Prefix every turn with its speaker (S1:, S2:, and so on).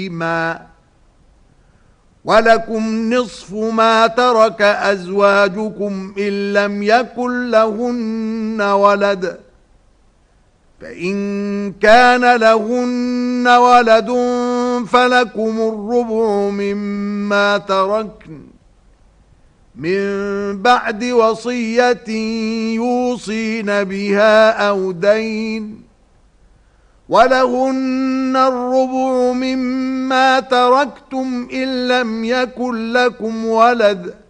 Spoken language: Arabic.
S1: ولكم نصف ما ترك أزواجكم إن لم يكن لهن ولد فإن كان لهن ولد فلكم الربع مما تركن من بعد وصية يوصين بها أو دين ولهن الربع مما تركتم إن لم يكن لكم ولد